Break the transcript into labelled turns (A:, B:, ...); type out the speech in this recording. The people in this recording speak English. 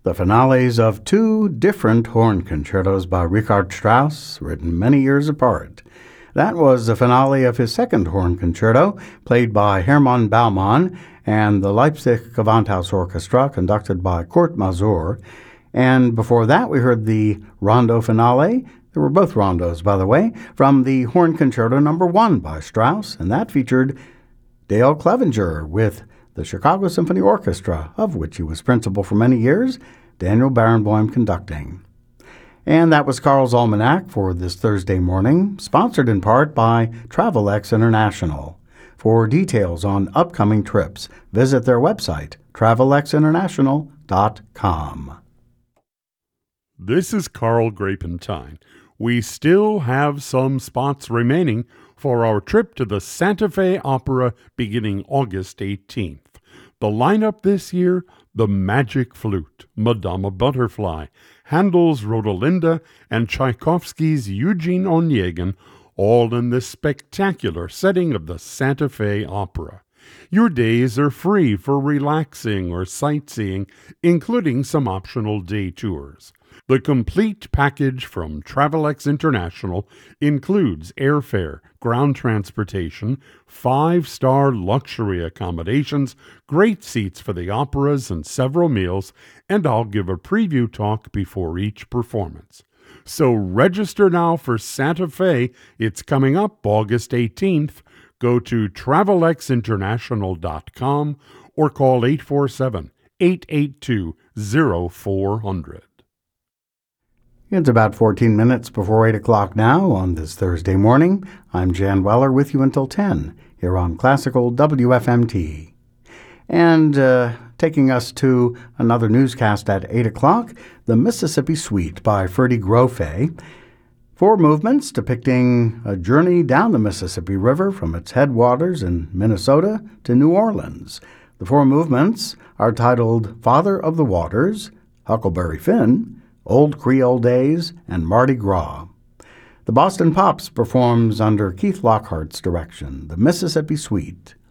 A: The finales of two different horn concertos by Richard Strauss, written many years apart. That was the finale of his second horn concerto, played by Hermann Baumann and the Leipzig Gewandhaus Orchestra, conducted by Kurt Masur. And before that, we heard the Rondo finale. There were both rondos, by the way, from the Horn Concerto No. 1 by Strauss, and that featured Dale Clevenger with the Chicago Symphony Orchestra, of which he was principal for many years, Daniel Barenboim conducting. And that was Carl's Almanac for this Thursday morning, sponsored in part by Travelex International. For details on upcoming trips, visit their website, travelexinternational.com.
B: This is Carl Grapentine. We still have some spots remaining for our trip to the Santa Fe Opera beginning August 18th. The lineup this year: The Magic Flute, Madama Butterfly, Handel's Rodolinda, and Tchaikovsky's Eugene Onegin, all in the spectacular setting of the Santa Fe Opera. Your days are free for relaxing or sightseeing, including some optional day tours. The complete package from Travelex International includes airfare, ground transportation, 5-star luxury accommodations, great seats for the operas and several meals, and I'll give a preview talk before each performance. So register now for Santa Fe. It's coming up August 18th. Go to travelexinternational.com or call 847-882-0400.
A: It's about 14 minutes before 8 o'clock now on this Thursday morning. I'm Jan Weller with you until 10 here on Classical WFMT. And taking us to another newscast at 8 o'clock, the Mississippi Suite by Ferdy Grofé. 4 movements depicting a journey down the Mississippi River from its headwaters in Minnesota to New Orleans. The 4 movements are titled Father of the Waters, Huckleberry Finn, Old Creole Days, and Mardi Gras. The Boston Pops performs under Keith Lockhart's direction, the Mississippi Suite.